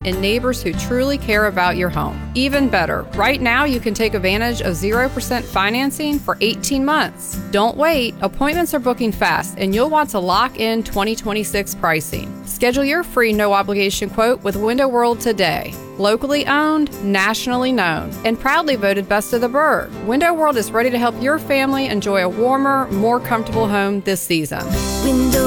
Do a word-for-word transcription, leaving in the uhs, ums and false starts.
and neighbors who truly care about your home. Even better, right now you can take advantage of zero percent financing for eighteen months. Don't wait. Appointments are booking fast, and you'll want to lock in twenty twenty-six pricing. Schedule your free no-obligation quote with Window World today. Locally owned, nationally known, and proudly voted Best of the Burg, Window World is ready to help your family enjoy a warmer, more comfortable home this season. Window